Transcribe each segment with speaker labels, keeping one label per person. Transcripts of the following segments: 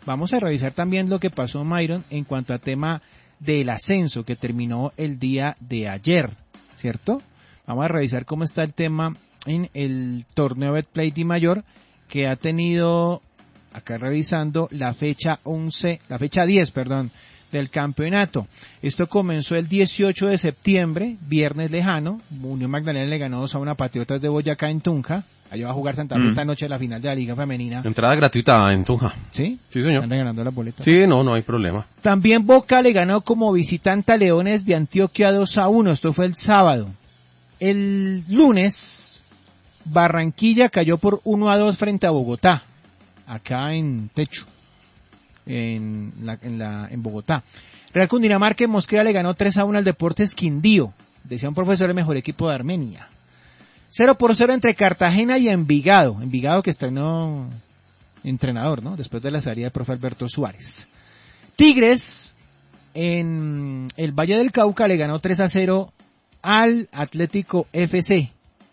Speaker 1: vamos a revisar también lo que pasó, Myron, en cuanto a tema del ascenso que terminó el día de ayer, ¿cierto? Vamos a revisar cómo está el tema en el torneo Betplay Di Mayor, que ha tenido, acá revisando, la fecha 10, del campeonato. Esto comenzó el 18 de septiembre, viernes lejano. Unión Magdalena le ganó 2-1 a Patriotas de Boyacá en Tunja. Allá va a jugar Santa Fe esta noche la final de la Liga Femenina.
Speaker 2: Entrada gratuita en Tunja.
Speaker 1: ¿Sí?
Speaker 2: Sí, señor.
Speaker 1: ¿Están regalando las boletas?
Speaker 2: Sí, no hay problema.
Speaker 1: También Boca le ganó como visitante a Leones de Antioquia 2-1. Esto fue el sábado. El lunes, Barranquilla cayó por 1-2 frente a Bogotá, acá en Techo, en Bogotá. Real Cundinamarca en Mosquera le ganó 3-1 al Deportes Quindío. Decía un profesor, el mejor equipo de Armenia. 0-0 entre Cartagena y Envigado. Envigado que estrenó entrenador, ¿no? Después de la salida del profe Alberto Suárez. Tigres en el Valle del Cauca le ganó 3-0 al Atlético FC.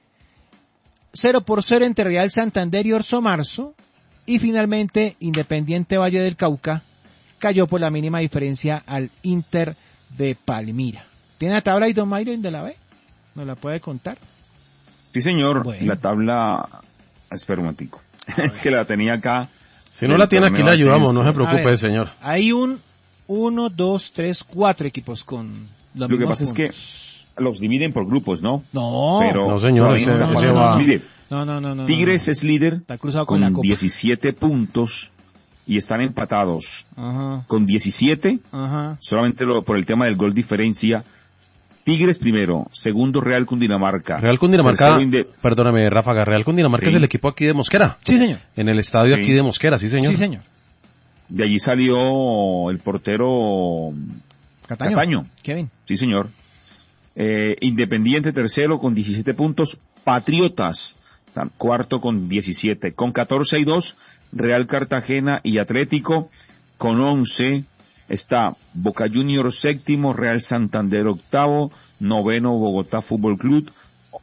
Speaker 1: 0-0 entre Real Santander y Orso Marzo. Y finalmente Independiente Valle del Cauca cayó por la mínima diferencia al Inter de Palmira. ¿Tiene la tabla ahí, don Myron, de la B? ¿Nos la puede contar?
Speaker 3: Sí, señor.
Speaker 1: Bueno.
Speaker 3: La tabla... Espera un momentico. Es que la tenía acá.
Speaker 2: Si no la tiene aquí, la ayudamos, no se preocupe, señor.
Speaker 1: Hay 1, 2, 3, 4 equipos con los
Speaker 3: Lo que
Speaker 1: mismos
Speaker 3: pasa
Speaker 1: puntos.
Speaker 3: Es que los dividen por grupos, ¿no?
Speaker 1: No.
Speaker 3: Pero
Speaker 2: no, señor.
Speaker 3: Mire,
Speaker 1: No.
Speaker 3: Tigres es líder
Speaker 1: Está cruzado
Speaker 3: con
Speaker 1: con la copa.
Speaker 3: 17 puntos y están empatados.
Speaker 1: Ajá.
Speaker 3: Con 17,
Speaker 1: Ajá.
Speaker 3: solamente por el tema del gol diferencia. Tigres primero, segundo Real Cundinamarca.
Speaker 2: Real Cundinamarca,
Speaker 3: tercero
Speaker 2: perdóname, Ráfaga, Real Cundinamarca
Speaker 3: Sí.
Speaker 2: es el equipo aquí de Mosquera.
Speaker 1: Sí, señor.
Speaker 2: En el estadio
Speaker 3: Sí.
Speaker 2: aquí de Mosquera, sí, señor.
Speaker 1: Sí, señor.
Speaker 3: De allí salió el portero Cataño.
Speaker 1: Kevin.
Speaker 3: Sí, señor. Independiente tercero con 17 puntos. Patriotas cuarto con 17. Con 14-2, Real Cartagena y Atlético. Con 11 está Boca Juniors séptimo, Real Santander octavo, noveno Bogotá Fútbol Club,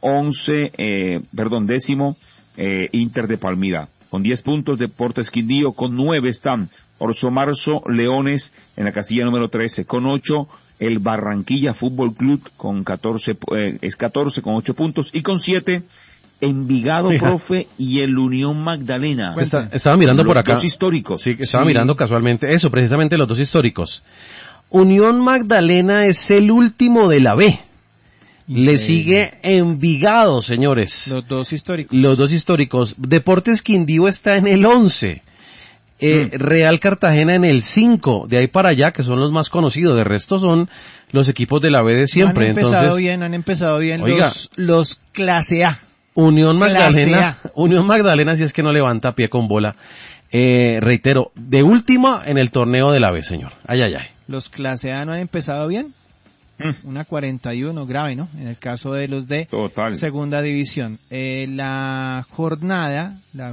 Speaker 3: décimo Inter de Palmira. Con 10 puntos Deportes Quindío, con 9 están Orso Marzo, Leones en la casilla número 13, con 8 el Barranquilla Fútbol Club con 14 con 8 puntos y con 7 Envigado,
Speaker 2: Fija.
Speaker 3: profe, y el Unión Magdalena.
Speaker 2: Estaba mirando por acá.
Speaker 3: Los dos históricos.
Speaker 2: Sí, que estaba mirando casualmente eso, precisamente los dos históricos. Unión Magdalena es el último de la B. Le sigue Envigado, señores.
Speaker 1: Los dos históricos.
Speaker 2: Los dos históricos. Deportes Quindío está en el 11. Real Cartagena en el 5. De ahí para allá, que son los más conocidos. De resto son los equipos de la B de siempre.
Speaker 1: Han empezado bien
Speaker 2: Oiga,
Speaker 1: los clase A.
Speaker 2: Unión
Speaker 1: Clase
Speaker 2: Magdalena, si es que no levanta pie con bola. Reitero, de última en el torneo de la B, señor. Ay.
Speaker 1: Los clase A no han empezado bien. Una 41 grave, ¿no? En el caso de los de
Speaker 3: Total.
Speaker 1: segunda división. La jornada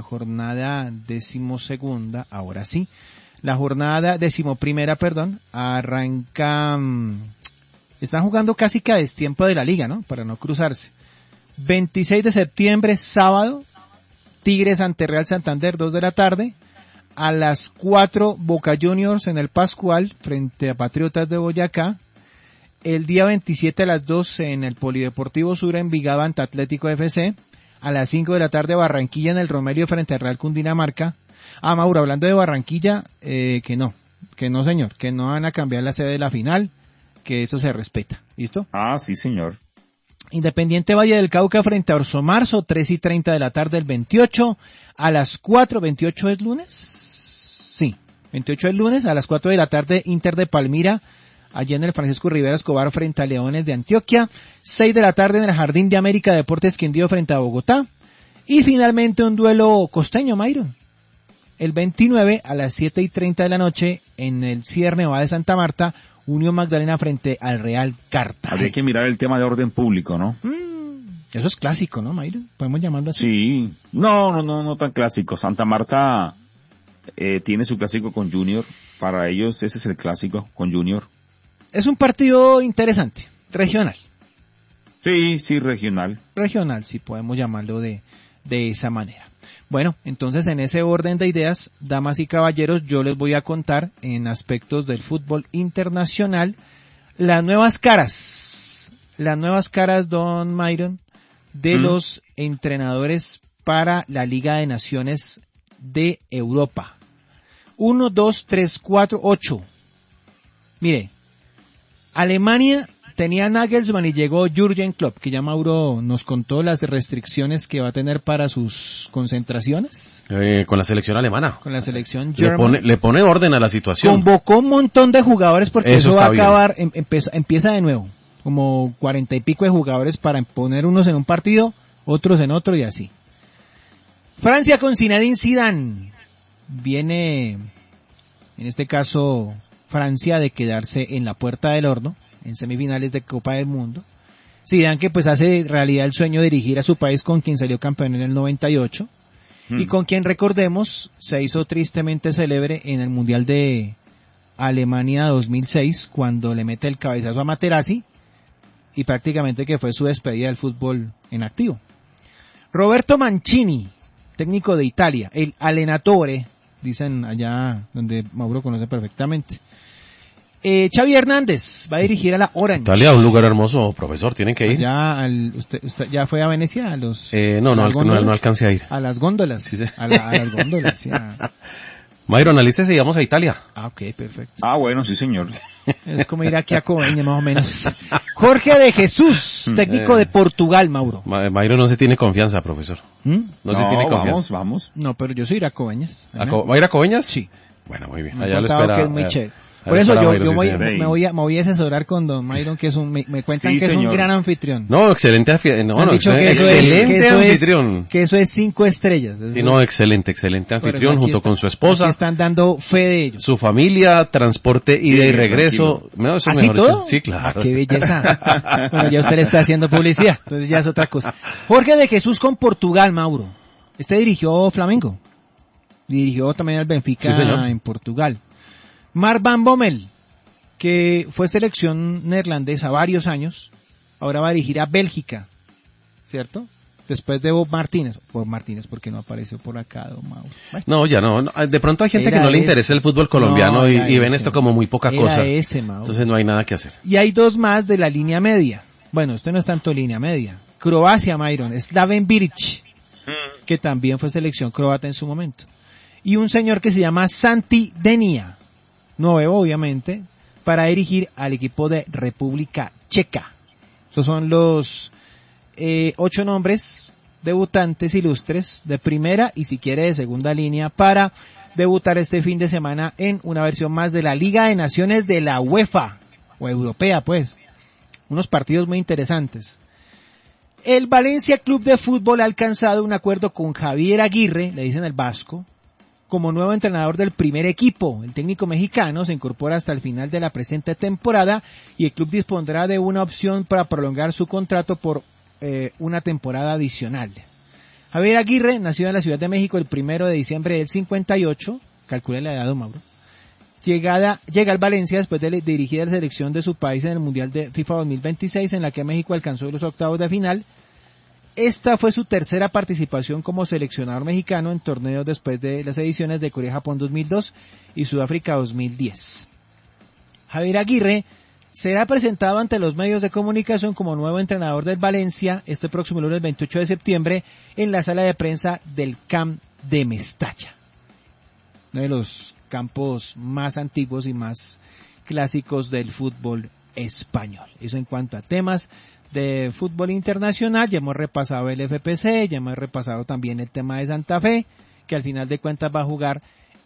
Speaker 1: 12ª, ahora sí. La jornada 11ª, arranca, están jugando casi que a destiempo de la liga, ¿no? Para no cruzarse. 26 de septiembre, sábado, Tigres ante Real Santander, 2 de la tarde. A las 4, Boca Juniors en el Pascual, frente a Patriotas de Boyacá. El día 27 a las 12 en el Polideportivo Sur, Envigado ante Atlético FC. A las 5 de la tarde, Barranquilla en el Romelio frente a Real Cundinamarca. Mauro, hablando de Barranquilla, que no señor, que no van a cambiar la sede de la final, que eso se respeta. ¿Listo?
Speaker 3: Sí, señor.
Speaker 1: Independiente Valle del Cauca frente a Orso Marzo, 3:30 de la tarde el 28, a las 4, 28 es lunes, sí, 28 es lunes, a las 4 de la tarde Inter de Palmira, allí en el Francisco Rivera Escobar frente a Leones de Antioquia, 6 de la tarde en el Jardín de América Deportes Quindío frente a Bogotá, y finalmente un duelo costeño, Myron, el 29 a las 7:30 de la noche en el Sierra Nevada de Santa Marta, Unión Magdalena frente al Real Cartagena.
Speaker 3: Habría que mirar el tema de orden público, ¿no?
Speaker 1: Eso es clásico, ¿no, Mayro? ¿Podemos llamarlo así?
Speaker 3: Sí. No tan clásico. Santa Marta tiene su clásico con Junior. Para ellos ese es el clásico con Junior.
Speaker 1: Es un partido interesante, regional.
Speaker 3: Sí, regional.
Speaker 1: Regional, si podemos llamarlo de esa manera. Bueno, entonces en ese orden de ideas, damas y caballeros, yo les voy a contar en aspectos del fútbol internacional las nuevas caras, don Myron, de los entrenadores para la Liga de Naciones de Europa. 1, 2, 3, 4, 8. Mire, Alemania tenía Nagelsmann y llegó Jürgen Klopp, que ya Mauro nos contó las restricciones que va a tener para sus concentraciones.
Speaker 2: Con la selección alemana.
Speaker 1: Con la selección germana.
Speaker 2: Le pone orden a la situación.
Speaker 1: Convocó un montón de jugadores porque
Speaker 2: eso
Speaker 1: va a
Speaker 2: bien.
Speaker 1: acabar, empieza de nuevo. Como 40 y pico de jugadores para poner unos en un partido, otros en otro y así. Francia con Zinedine Zidane. Viene, en este caso, Francia de quedarse en la puerta del horno en semifinales de Copa del Mundo. Zidane que pues hace realidad el sueño de dirigir a su país, con quien salió campeón en el 98 y con quien, recordemos, se hizo tristemente célebre en el Mundial de Alemania 2006 cuando le mete el cabezazo a Materazzi y prácticamente que fue su despedida del fútbol en activo. Roberto Mancini, técnico de Italia, el Allenatore, dicen allá donde Mauro conoce perfectamente. Xavi Hernández va a dirigir a la Orange.
Speaker 2: Italia, un lugar hermoso, profesor, tienen que ir.
Speaker 1: ¿Usted ya fue a Venecia?
Speaker 2: No alcancé a ir.
Speaker 1: A las góndolas.
Speaker 2: Sí, sí.
Speaker 1: A las góndolas, sí.
Speaker 2: Myron, alístese y vamos a Italia.
Speaker 1: Ok, perfecto.
Speaker 3: Bueno, sí señor.
Speaker 1: Es como ir aquí a Coveñas, más o menos. Jorge de Jesús, técnico de Portugal, Mauro.
Speaker 2: Myron no se tiene confianza, profesor. No se tiene confianza.
Speaker 3: Vamos.
Speaker 1: No, pero yo soy ir a Coveñas.
Speaker 2: ¿Va a ir a Coveñas?
Speaker 1: Sí.
Speaker 2: Bueno, muy bien.
Speaker 1: Me
Speaker 2: Allá lo espera.
Speaker 1: Que es muy chévere. Por eso yo me voy a asesorar con don Myron, que es me cuentan
Speaker 3: sí,
Speaker 1: que
Speaker 3: señor.
Speaker 1: es un gran anfitrión.
Speaker 2: No, excelente anfitrión.
Speaker 1: Que eso es 5 estrellas.
Speaker 2: Sí, no, excelente anfitrión junto con su esposa.
Speaker 1: Están dando fe de ellos.
Speaker 2: Su familia, transporte, ida y regreso.
Speaker 1: ¿Así todo?
Speaker 2: Sí, claro.
Speaker 1: Qué belleza. Bueno, ya usted le está haciendo publicidad, entonces ya es otra cosa. Jorge de Jesús con Portugal, Mauro. Dirigió Flamengo. Dirigió también al Benfica en Portugal. Mark Van Bommel, que fue selección neerlandesa varios años, ahora va a dirigir a Bélgica, ¿cierto? Después de Bob Martínez, porque no apareció por acá, don Mauro. Bueno.
Speaker 2: No, ya no. De pronto hay gente que no le interesa el fútbol colombiano y ven esto como muy poca cosa. Entonces no hay nada que hacer.
Speaker 1: Y hay dos más de la línea media. Bueno, usted no es tanto línea media. Croacia, Myron, Slaven Bilic, que también fue selección croata en su momento. Y un señor que se llama Santi Denia, nuevo obviamente, para dirigir al equipo de República Checa. Esos son los 8 nombres debutantes ilustres de primera y si quiere de segunda línea para debutar este fin de semana en una versión más de la Liga de Naciones de la UEFA, o europea pues. Unos partidos muy interesantes. El Valencia Club de Fútbol ha alcanzado un acuerdo con Javier Aguirre, le dicen el vasco, como nuevo entrenador del primer equipo. El técnico mexicano se incorpora hasta el final de la presente temporada y el club dispondrá de una opción para prolongar su contrato por una temporada adicional. Javier Aguirre nació en la Ciudad de México el 1 de diciembre del 58, calcule la edad, don Mauro. Llega al Valencia después de dirigir la selección de su país en el Mundial de FIFA 2026, en la que México alcanzó los octavos de final. Esta fue su tercera participación como seleccionador mexicano en torneos después de las ediciones de Corea-Japón 2002 y Sudáfrica 2010. Javier Aguirre será presentado ante los medios de comunicación como nuevo entrenador del Valencia este próximo lunes 28 de septiembre en la sala de prensa del Camp de Mestalla, uno de los campos más antiguos y más clásicos del fútbol español. Eso en cuanto a temas de fútbol internacional. Ya hemos repasado el FPC, ya hemos repasado también el tema de Santa Fe, que al final de cuentas va a jugar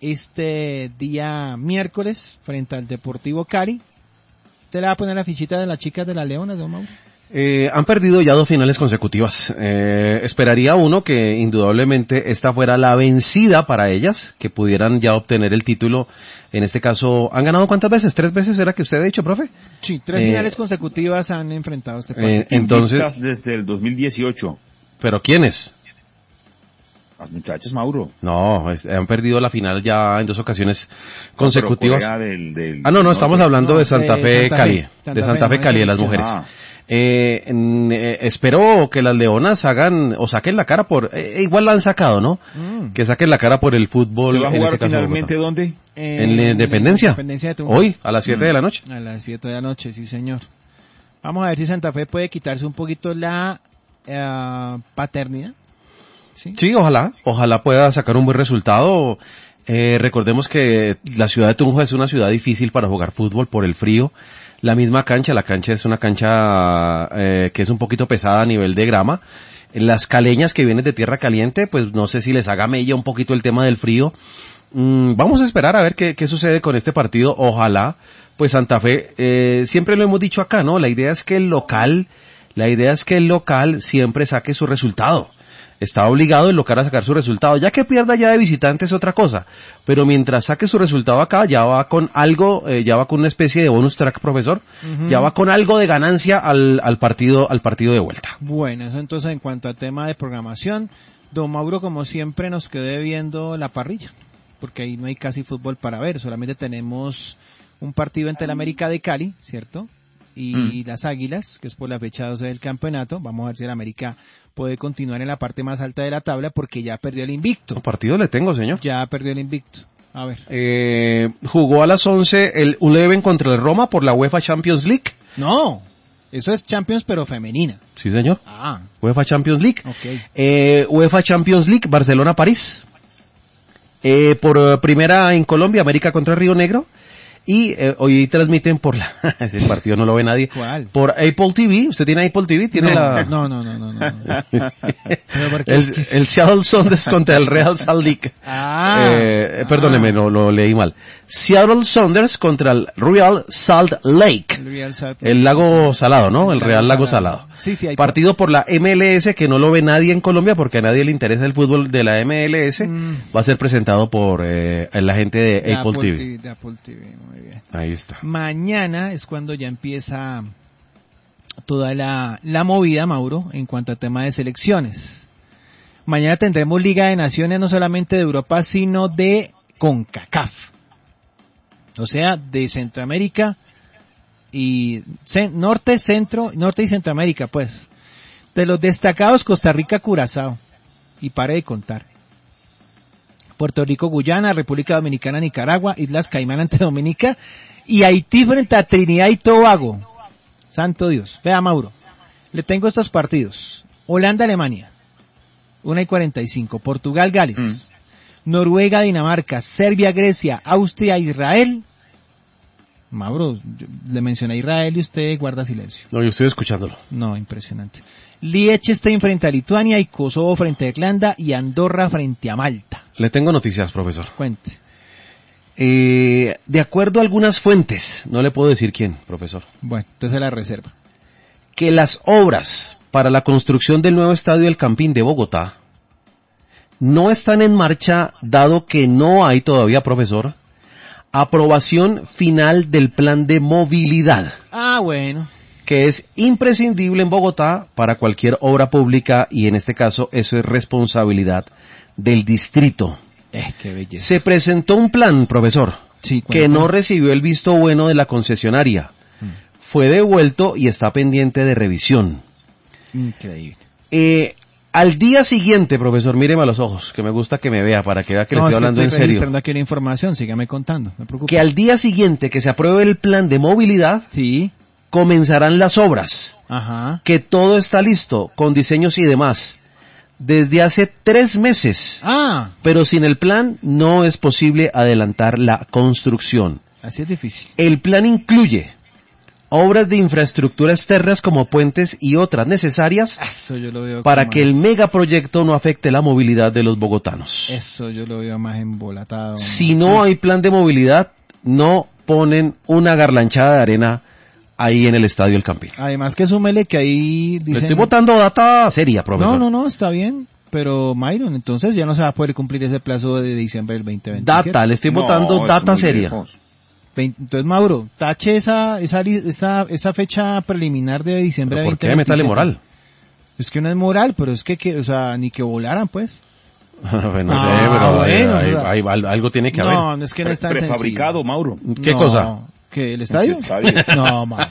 Speaker 1: este día miércoles frente al Deportivo Cali. ¿Usted le va a poner la fichita de las chicas de las Leonas, don Mauro?
Speaker 2: Han perdido ya 2 finales consecutivas. Esperaría uno que indudablemente esta fuera la vencida para ellas, que pudieran ya obtener el título. En este caso, ¿han ganado cuántas veces? 3 veces, ¿era que usted ha dicho, profe?
Speaker 1: Sí, 3 finales consecutivas han enfrentado este país.
Speaker 3: Entonces, desde el 2018.
Speaker 2: ¿Pero quiénes?
Speaker 3: Las muchachas, Mauro.
Speaker 2: No, han perdido la final ya en 2 ocasiones consecutivas.
Speaker 3: No,
Speaker 2: estamos hablando de Santa Fe Cali, de Santa Fe Cali, de las mujeres. Espero que las Leonas saquen la cara igual la han sacado, ¿no? Que saquen la cara por el fútbol.
Speaker 3: ¿Se va a jugar
Speaker 2: este
Speaker 3: finalmente dónde?
Speaker 2: En la Independencia.
Speaker 1: De Tunja.
Speaker 2: Hoy, a las 7 de la noche.
Speaker 1: A las 7 de la noche, sí señor. Vamos a ver si Santa Fe puede quitarse un poquito la paternidad.
Speaker 2: Sí, ojalá pueda sacar un buen resultado. Recordemos que la ciudad de Tunja es una ciudad difícil para jugar fútbol por el frío. La cancha es una cancha que es un poquito pesada a nivel de grama. Las caleñas que vienen de tierra caliente, pues no sé si les haga mella un poquito el tema del frío. Vamos a esperar a ver qué sucede con este partido. Ojalá, pues Santa Fe, siempre lo hemos dicho acá, ¿no? La idea es que el local siempre saque su resultado. Está obligado el local a sacar su resultado. Ya que pierda ya de visitante es otra cosa. Pero mientras saque su resultado acá, ya va con algo, ya va con una especie de bonus track, profesor. Ya va con algo de ganancia al partido de vuelta.
Speaker 1: Bueno, eso entonces en cuanto a tema de programación, don Mauro, como siempre, nos quedé viendo la parrilla. Porque ahí no hay casi fútbol para ver. Solamente tenemos un partido entre el América de Cali, ¿cierto? Y las Águilas, que es por la fecha 12 del campeonato. Vamos a ver si el América puede continuar en la parte más alta de la tabla porque ya perdió el invicto.
Speaker 2: ¿Qué partido le tengo, señor?
Speaker 1: Ya perdió el invicto. A ver.
Speaker 2: Jugó a las 11 el U11 contra el Roma por la UEFA Champions League.
Speaker 1: No, eso es Champions pero femenina.
Speaker 2: Sí, señor.
Speaker 1: Ah.
Speaker 2: UEFA Champions League.
Speaker 1: Okay.
Speaker 2: UEFA Champions League, Barcelona-París. Por primera en Colombia, América contra Río Negro. Y hoy transmiten por ese partido no lo ve nadie.
Speaker 1: ¿Cuál?
Speaker 2: Por Apple TV. ¿Usted tiene Apple TV? ¿Tiene
Speaker 1: No.
Speaker 2: El Seattle Sounders contra el Real Salt Lake. Perdóneme, lo leí mal. Seattle Sounders contra el Real Salt Lake. El lago salado, ¿no? El Real Lago Salado.
Speaker 1: Sí, hay
Speaker 2: partido por la MLS que no lo ve nadie en Colombia porque a nadie le interesa el fútbol de la MLS. Va a ser presentado por la gente de Apple TV.
Speaker 1: De Apple TV, muy bien.
Speaker 2: Ahí está.
Speaker 1: Mañana es cuando ya empieza toda la movida, Mauro, en cuanto a tema de selecciones. Mañana tendremos Liga de Naciones no solamente de Europa, sino de CONCACAF. O sea, de Centroamérica y norte y Centroamérica, pues. De los destacados, Costa Rica, Curazao. Y pare de contar. Puerto Rico, Guyana, República Dominicana, Nicaragua, Islas Caimán ante Dominica y Haití frente a Trinidad y Tobago. Santo Dios. Vea, Mauro, le tengo estos partidos. Holanda, Alemania, 1:45. Portugal, Gales. Noruega, Dinamarca, Serbia, Grecia, Austria, Israel. Mauro, le mencioné a Israel y usted guarda silencio.
Speaker 2: No, yo estoy escuchándolo.
Speaker 1: No, impresionante. Liechtenstein frente a Lituania y Kosovo frente a Irlanda y Andorra frente a Malta.
Speaker 2: Le tengo noticias, profesor.
Speaker 1: Cuente.
Speaker 2: De acuerdo a algunas fuentes, no le puedo decir quién, profesor.
Speaker 1: Bueno, entonces la reserva.
Speaker 2: Que las obras para la construcción del nuevo estadio El Campín de Bogotá no están en marcha, dado que no hay todavía, profesor, aprobación final del plan de movilidad.
Speaker 1: Bueno.
Speaker 2: Que es imprescindible en Bogotá para cualquier obra pública y en este caso eso es responsabilidad del distrito.
Speaker 1: Qué belleza.
Speaker 2: Se presentó un plan, profesor,
Speaker 1: sí,
Speaker 2: que no recibió el visto bueno de la concesionaria. Fue devuelto y está pendiente de revisión.
Speaker 1: Increíble.
Speaker 2: Al día siguiente, profesor, míreme a los ojos, que me gusta que me vea para que vea que le estoy hablando en serio.
Speaker 1: Estoy registrando aquí una información, sígame contando, no me preocupe.
Speaker 2: Que al día siguiente que se apruebe el plan de movilidad,
Speaker 1: sí,
Speaker 2: comenzarán las obras.
Speaker 1: Ajá.
Speaker 2: Que todo está listo, con diseños y demás. Desde hace 3 meses. Pero sin el plan no es posible adelantar la construcción.
Speaker 1: Así es difícil.
Speaker 2: El plan incluye obras de infraestructura externas como puentes y otras necesarias
Speaker 1: Eso yo lo veo
Speaker 2: para que el megaproyecto no afecte la movilidad de los bogotanos.
Speaker 1: Eso yo lo veo más embolatado.
Speaker 2: Si no hay plan de movilidad, no ponen una garlanchada de arena ahí en el Estadio El Campín.
Speaker 1: Además que súmele que ahí dicen...
Speaker 2: Le estoy botando data seria, profesor.
Speaker 1: No, está bien. Pero, Myron, entonces ya no se va a poder cumplir ese plazo de diciembre del 2020.
Speaker 2: Data, le estoy botando data seria.
Speaker 1: Lejos. Entonces, Mauro, tache esa fecha preliminar de diciembre del 2020.
Speaker 2: ¿Por qué? Métale moral.
Speaker 1: Es que no es moral, pero es que o sea, ni que volaran, pues.
Speaker 2: No sé, pero algo tiene que haber.
Speaker 1: No, es que no es tan
Speaker 3: prefabricado,
Speaker 1: sencillo.
Speaker 3: Mauro.
Speaker 2: ¿Qué cosa?
Speaker 1: ¿Qué, el estadio? No, más.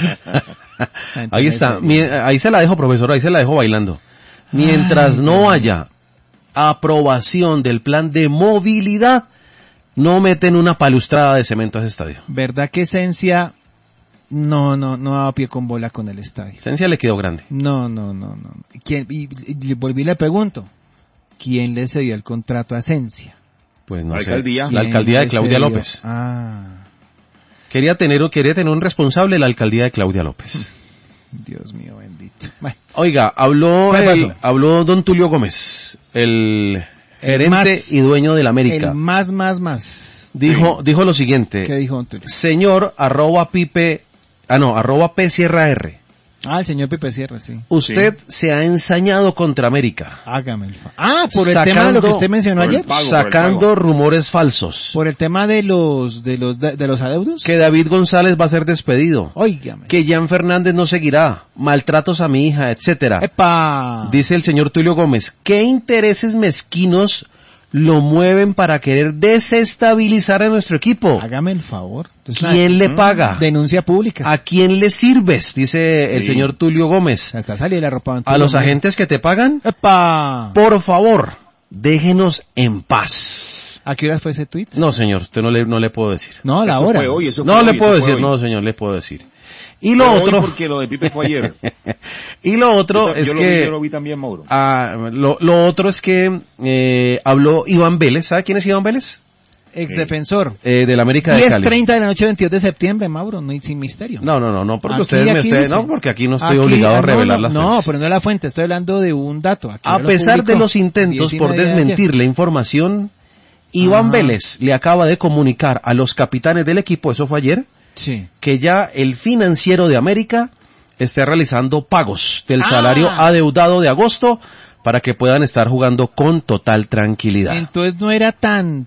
Speaker 2: Ahí está. Ahí se la dejo, profesor, ahí se la dejo bailando. Mientras no haya aprobación del plan de movilidad, no meten una palustrada de cemento a ese estadio.
Speaker 1: ¿Verdad que Esencia no daba pie con bola con el estadio?
Speaker 2: Esencia le quedó grande.
Speaker 1: No. ¿Quién? Y volví y le pregunto, ¿quién le cedió el contrato a Esencia?
Speaker 2: Pues no
Speaker 3: La
Speaker 2: sé.
Speaker 3: alcaldía.
Speaker 2: La alcaldía de Claudia López. Quería tener un responsable la alcaldía de Claudia López.
Speaker 1: Dios mío bendito. Bueno.
Speaker 2: Oiga, habló don Tulio Gómez, el gerente y dueño de la América.
Speaker 1: El más.
Speaker 2: Dijo lo siguiente.
Speaker 1: ¿Qué dijo don Tulio?
Speaker 2: Señor arroba P Sierra R.
Speaker 1: El señor Pipe Sierra, sí.
Speaker 2: Usted se ha ensañado contra América.
Speaker 1: Hágame el favor. Por el tema de lo que usted mencionó ayer.
Speaker 2: Sacando rumores falsos.
Speaker 1: Por el tema de los adeudos.
Speaker 2: Que David González va a ser despedido.
Speaker 1: Óigame.
Speaker 2: Que Jan Fernández no seguirá. Maltratos a mi hija, etcétera.
Speaker 1: ¡Epa!
Speaker 2: Dice el señor Tulio Gómez, ¿qué intereses mezquinos lo mueven para querer desestabilizar a nuestro equipo?
Speaker 1: Hágame el favor. Entonces,
Speaker 2: ¿quién le paga?
Speaker 1: Denuncia pública.
Speaker 2: ¿A quién le sirves? Dice el señor Tulio Gómez.
Speaker 1: Hasta salir la ropa.
Speaker 2: ¿A los agentes que te pagan?
Speaker 1: ¡Epa!
Speaker 2: Por favor, déjenos en paz.
Speaker 1: ¿A qué hora fue ese tuit?
Speaker 2: No, señor, usted no le puedo decir.
Speaker 1: No, a la hora.
Speaker 2: No le puedo decir, no, señor, le puedo decir. Y lo otro,
Speaker 3: porque lo de Pipe fue ayer.
Speaker 2: Y lo otro es que
Speaker 3: yo lo vi también, Mauro.
Speaker 2: Lo otro es que habló Iván Vélez. ¿Sabe quién es Iván Vélez?
Speaker 1: Exdefensor.
Speaker 2: De la América de Cali.
Speaker 1: 10:30 de la noche, 22 de septiembre, Mauro, no hay sin misterio.
Speaker 2: No, porque
Speaker 1: porque
Speaker 2: aquí no estoy obligado a revelar las fuentes.
Speaker 1: No, pero no es la fuente, estoy hablando de un dato.
Speaker 2: A pesar de los intentos por desmentir la información, Iván Vélez le acaba de comunicar a los capitanes del equipo, eso fue ayer, que ya el financiero de América está realizando pagos del salario adeudado de agosto para que puedan estar jugando con total tranquilidad.
Speaker 1: Entonces no era tan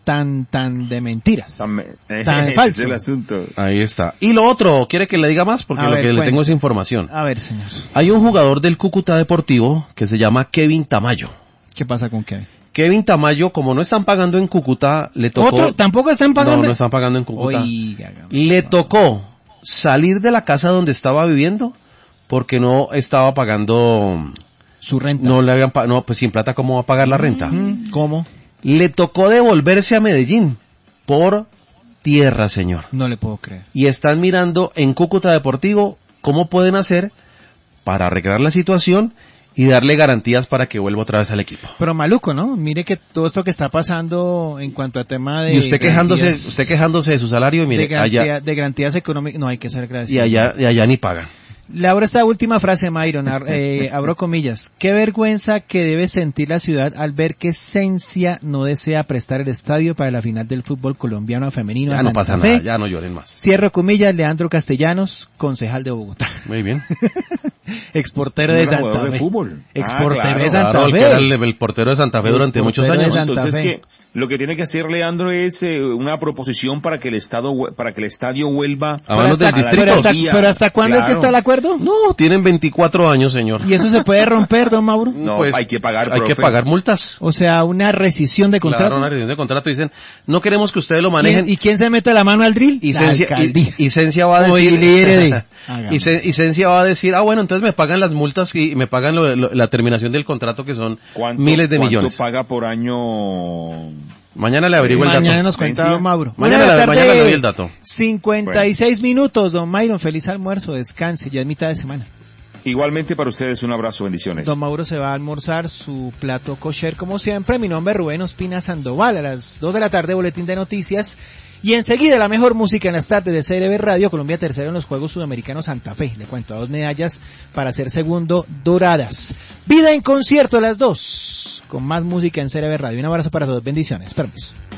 Speaker 1: de mentiras. Tan falso.
Speaker 3: Es el asunto.
Speaker 2: Ahí está. Y lo otro, ¿quiere que le diga más? Porque le tengo es información.
Speaker 1: A ver, señor.
Speaker 2: Hay un jugador del Cúcuta Deportivo que se llama Kevin Tamayo.
Speaker 1: ¿Qué pasa con Kevin?
Speaker 2: Kevin Tamayo, como no están pagando en Cúcuta, le tocó...
Speaker 1: ¿Otro? ¿Tampoco están pagando?
Speaker 2: No están pagando en Cúcuta.
Speaker 1: Oiga,
Speaker 2: le tocó salir de la casa donde estaba viviendo porque no estaba pagando...
Speaker 1: Su renta.
Speaker 2: No le habían pues sin plata, ¿cómo va a pagar la renta?
Speaker 1: ¿Cómo?
Speaker 2: Le tocó devolverse a Medellín por tierra, señor.
Speaker 1: No le puedo creer.
Speaker 2: Y están mirando en Cúcuta Deportivo cómo pueden hacer para arreglar la situación y darle garantías para que vuelva otra vez al equipo.
Speaker 1: Pero maluco, ¿no? Mire que todo esto que está pasando en cuanto a tema de...
Speaker 2: Y usted quejándose de su salario y mire,
Speaker 1: de garantías económicas, no hay que ser agradecido.
Speaker 2: Y allá ni pagan.
Speaker 1: Le abro esta última frase, Myron, abro comillas. Qué vergüenza que debe sentir la ciudad al ver que Esencia no desea prestar el estadio para la final del fútbol colombiano femenino.
Speaker 2: Ya no pasa nada, ya no lloren más.
Speaker 1: Cierro comillas, Leandro Castellanos, concejal de Bogotá.
Speaker 2: Muy bien.
Speaker 1: Exportero de Santa Fe.
Speaker 3: De fútbol.
Speaker 1: Exportero de Santa Fe.
Speaker 2: Que era el portero de Santa Fe durante muchos años.
Speaker 3: Entonces que lo que tiene que hacer Leandro es una proposición para que el estadio vuelva
Speaker 2: a manos del distrito.
Speaker 1: Pero hasta cuándo es que está el acuerdo?
Speaker 2: No, tienen 24 años, señor.
Speaker 1: ¿Y eso se puede romper, don Mauro?
Speaker 3: No, pues, hay que pagar
Speaker 2: multas.
Speaker 1: O sea, una rescisión de contrato.
Speaker 2: Claro, una rescisión de contrato. Dicen, no queremos que ustedes lo manejen.
Speaker 1: ¿Y quién se mete la mano al drill?
Speaker 2: Y Cencia va a decir... Esencia va a decir, bueno, entonces me pagan las multas y me pagan la terminación del contrato, que son miles de millones.
Speaker 3: ¿Cuánto paga por año?
Speaker 2: Mañana le averiguo el dato.
Speaker 1: Mañana nos cuenta don Mauro.
Speaker 2: Mañana le doy el dato.
Speaker 1: 56 minutos, don Myron. Feliz almuerzo, descanse, ya es mitad de semana.
Speaker 3: Igualmente para ustedes, un abrazo, bendiciones.
Speaker 1: Don Mauro se va a almorzar su plato kosher, como siempre. Mi nombre es Rubén Ospina Sandoval. A las 2 de la tarde, boletín de noticias. Y enseguida la mejor música en las tardes de CRB Radio. Colombia tercero en los Juegos Sudamericanos Santa Fe. Le cuento, a 2 medallas para ser segundo doradas. Vida en concierto a las 2. Con más música en CRB Radio. Un abrazo para todos. Bendiciones. Permiso.